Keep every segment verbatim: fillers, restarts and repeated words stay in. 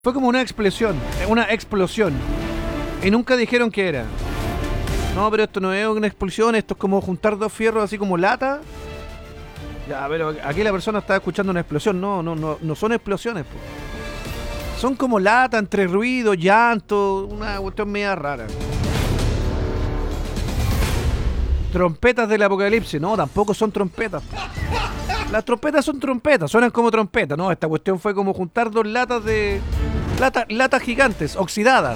Fue como una explosión, una explosión. Y nunca dijeron qué era. No, pero esto no es una explosión, esto es como juntar dos fierros así como lata. Ya, pero aquí la persona está escuchando una explosión. No, no, no, no son explosiones, po. Son como lata, entre ruido, llanto, una cuestión media rara. Trompetas del apocalipsis. No, tampoco son trompetas. Las trompetas son trompetas, suenan como trompetas. No, esta cuestión fue como juntar dos latas de... Lata, latas gigantes, oxidadas.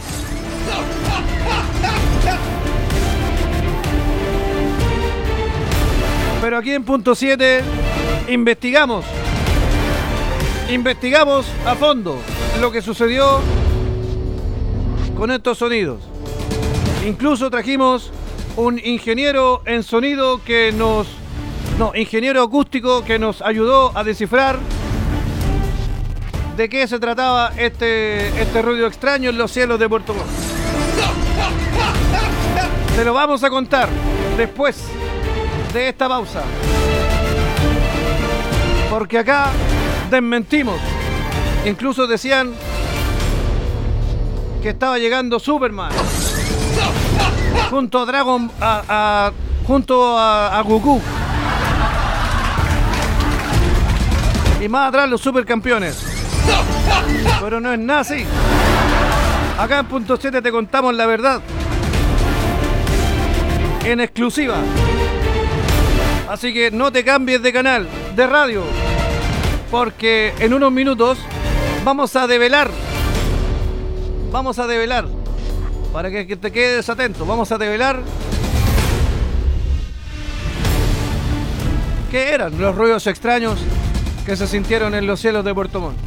Pero aquí en punto siete investigamos. Investigamos a fondo lo que sucedió con estos sonidos. Incluso trajimos un ingeniero en sonido que nos... No, ingeniero acústico que nos ayudó a descifrar de qué se trataba este, este ruido extraño en los cielos de Puerto Montt. Te lo vamos a contar después de esta pausa. Porque acá desmentimos. Incluso decían que estaba llegando Superman junto a Dragon a, a, junto a, a Goku. Y más atrás los supercampeones. Pero no es nada así. Acá en punto siete te contamos la verdad en exclusiva. Así que no te cambies de canal de radio, porque en unos minutos vamos a develar. Vamos a develar. Para que te quedes atento. Vamos a develar qué eran los ruidos extraños que se sintieron en los cielos de Puerto Montt.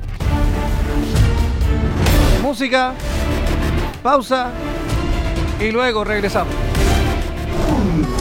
Música, pausa y luego regresamos.